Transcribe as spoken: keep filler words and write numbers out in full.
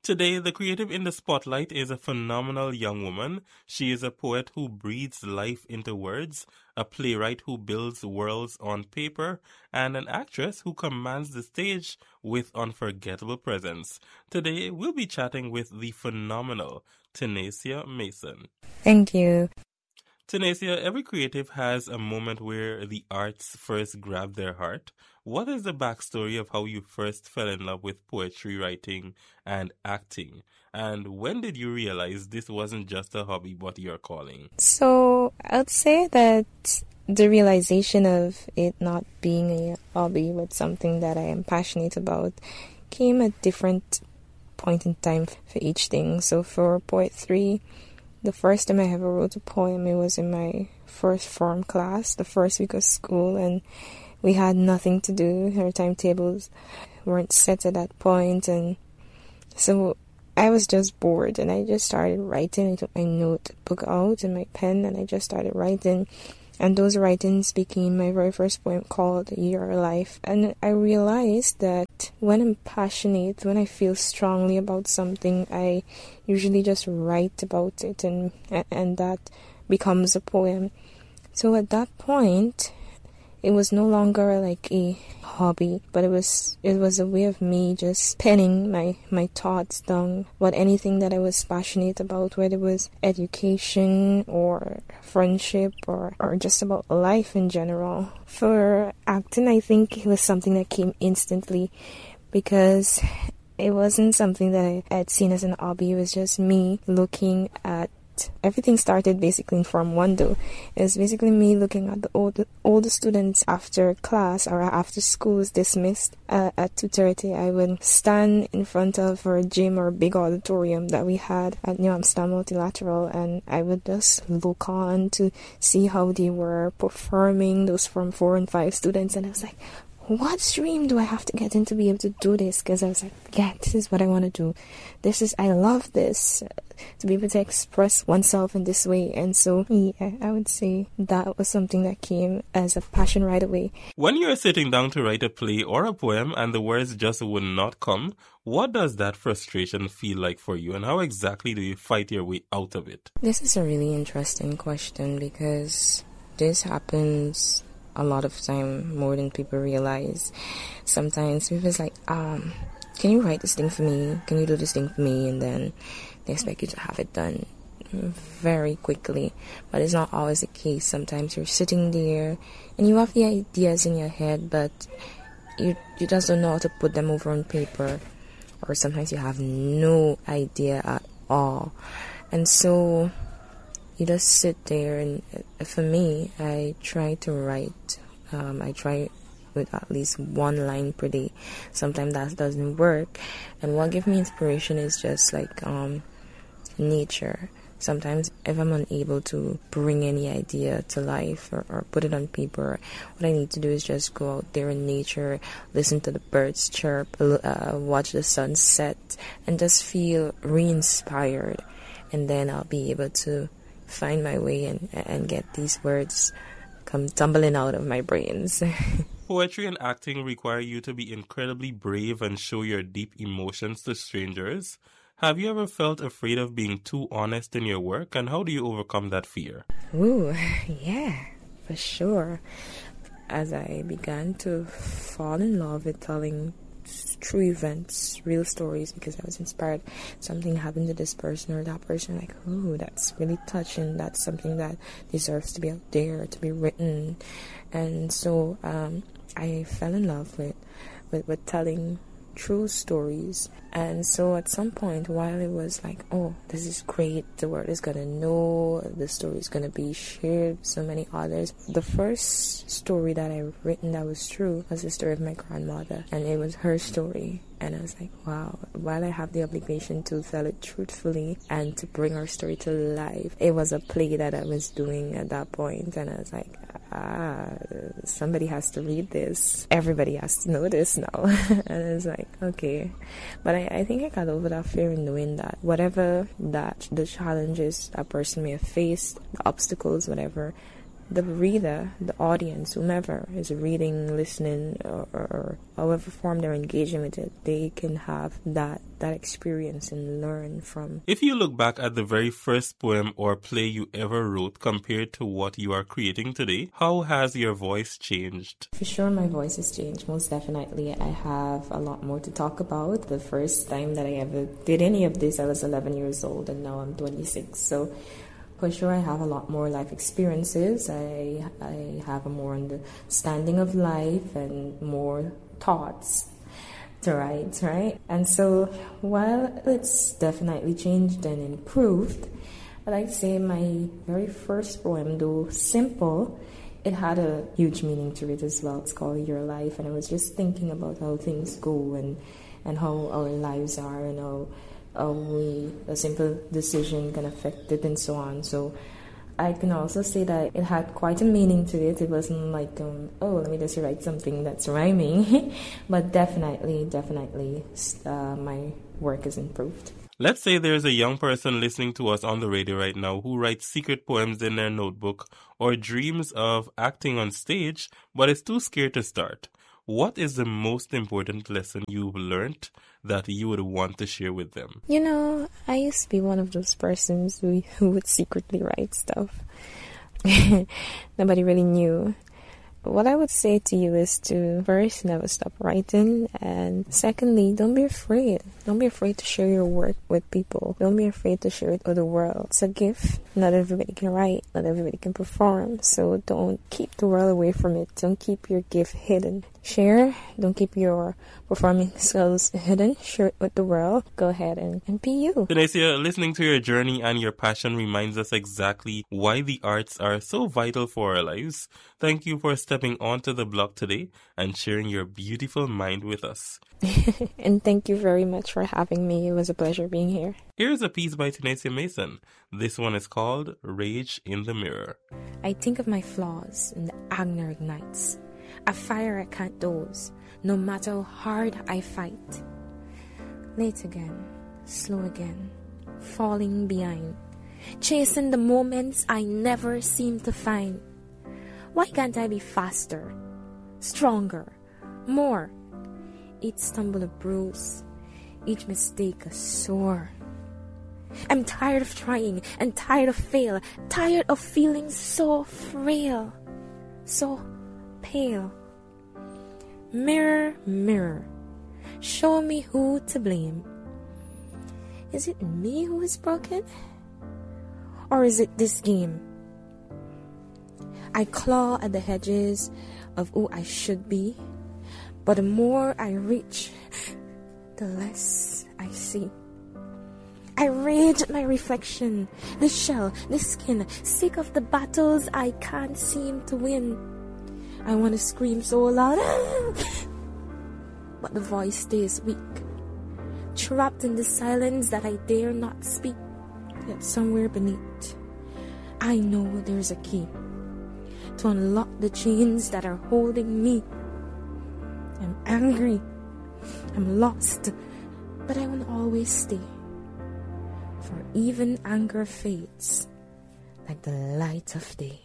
Today, the creative in the spotlight is a phenomenal young woman. She is a poet who breathes life into words, a playwright who builds worlds on paper, and an actress who commands the stage with unforgettable presence. Today, we'll be chatting with the phenomenal Tenacia Mason. Thank you. Tenacia, every creative has a moment where the arts first grab their heart. What is the backstory of how you first fell in love with poetry writing and acting? And when did you realize this wasn't just a hobby but your calling? So I'd say that the realization of it not being a hobby but something that I am passionate about came at different point in time for each thing. So for poetry, the first time I ever wrote a poem, it was in my first form class, the first week of school, and we had nothing to do. Our timetables weren't set at that point, and so I was just bored, and I just started writing. I took my notebook out and my pen, and I just started writing. And those writings became my very first poem called Your Life. And I realized that when I'm passionate, when I feel strongly about something, I usually just write about it, and and that becomes a poem. So at that point, it was no longer like a hobby, but it was it was a way of me just penning my, my thoughts down about anything that I was passionate about, whether it was education or friendship or, or just about life in general. For acting, I think it was something that came instantly because it wasn't something that I had seen as an hobby. It was just me looking at everything started basically in Form one though. It was basically me looking at the old, older students after class or after school was dismissed uh, at two thirty. I would stand in front of a gym or a big auditorium that we had at New Amsterdam Multilateral, and I would just look on to see how they were performing, those Form four and five students, and I was like, what stream do I have to get in to be able to do this? Because I was like, yeah, this is what I want to do. This is, I love this, uh, to be able to express oneself in this way. And so, yeah, I would say that was something that came as a passion right away. When you're sitting down to write a play or a poem and the words just would not come, what does that frustration feel like for you, and how exactly do you fight your way out of it? This is a really interesting question because this happens a lot of time more than people realize. Sometimes people's like, um, can you write this thing for me? Can you do this thing for me? And then they expect you to have it done very quickly. But it's not always the case. Sometimes you're sitting there and you have the ideas in your head, but you you just don't know how to put them over on paper. Or sometimes you have no idea at all. And so you just sit there, and for me, I try to write. Um, I try with at least one line per day. Sometimes that doesn't work. And what gives me inspiration is just like um, nature. Sometimes if I'm unable to bring any idea to life or, or put it on paper, what I need to do is just go out there in nature, listen to the birds chirp, uh, watch the sun set, and just feel re-inspired. And then I'll be able to find my way and and get these words come tumbling out of my brains. Poetry and acting require you to be incredibly brave and show your deep emotions to strangers. Have you ever felt afraid of being too honest in your work, and how do you overcome that fear? Ooh, yeah, for sure. As I began to fall in love with telling true events, real stories, because I was inspired. Something happened to this person or that person, like, oh, that's really touching. That's something that deserves to be out there, to be written. And so um, I fell in love with, with, with telling true stories. And so at some point, while it was like, oh, this is great, the world is gonna know, the story is gonna be shared with so many others, the first story that I written that was true was the story of my grandmother, and it was her story. And I was like, wow, while I have the obligation to tell it truthfully and to bring our story to life, it was a play that I was doing at that point, and I was like, ah, somebody has to read this. Everybody has to know this now. And I was like, okay. But I, I think I got over that fear in knowing that whatever that the challenges that person may have faced, the obstacles, whatever, the reader, the audience, whomever is reading, listening, or, or, or however form they're engaging with it, they can have that that experience and learn from. If you look back at the very first poem or play you ever wrote compared to what you are creating today, how has your voice changed? For sure, my voice has changed. Most definitely. I have a lot more to talk about. The first time that I ever did any of this, I was eleven years old, and now I'm twenty-six. So for sure, I have a lot more life experiences. I I have a more understanding of life and more thoughts to write, right? And so while it's definitely changed and improved, I'd like to say my very first poem, though simple, it had a huge meaning to it as well. It's called Your Life, and I was just thinking about how things go and, and how our lives are and how Uh, we, a simple decision can affect it and so on. So I can also say that it had quite a meaning to it. It wasn't like, um, oh, let me just write something that's rhyming. But definitely, definitely, uh, my work has improved. Let's say there's a young person listening to us on the radio right now who writes secret poems in their notebook or dreams of acting on stage, but is too scared to start. What is the most important lesson you've learned that you would want to share with them? You know, I used to be one of those persons who, who would secretly write stuff. Nobody really knew. What I would say to you is to first, never stop writing, and secondly, don't be afraid. Don't be afraid to share your work with people. Don't be afraid to share it with the world. It's a gift. Not everybody can write. Not everybody can perform. So don't keep the world away from it. Don't keep your gift hidden. Share. Don't keep your performing skills hidden. Share it with the world. Go ahead and, and be you. Tunesia, listening to your journey and your passion reminds us exactly why the arts are so vital for our lives. Thank you for stepping onto the block today and sharing your beautiful mind with us. And thank you very much for having me. It was a pleasure being here. Here's a piece by Tunesia Mason. This one is called Rage in the Mirror. I think of my flaws and the anger ignites. A fire I can't doze, no matter how hard I fight. Late again, slow again, falling behind, chasing the moments I never seem to find. Why can't I be faster, stronger, more? Each stumble a bruise, each mistake a sore. I'm tired of trying and tired of fail, tired of feeling so frail, so pale. Mirror, mirror, show me who to blame. Is it me who is broken? Or is it this game? I claw at the hedges of who I should be, but the more I reach, the less I see. I rage at my reflection, the shell, the skin, sick of the battles I can't seem to win. I want to scream so loud, but the voice stays weak, trapped in the silence that I dare not speak. Yet somewhere beneath, I know there's a key to unlock the chains that are holding me. I'm angry, I'm lost, but I will always stay. For even anger fades like the light of day.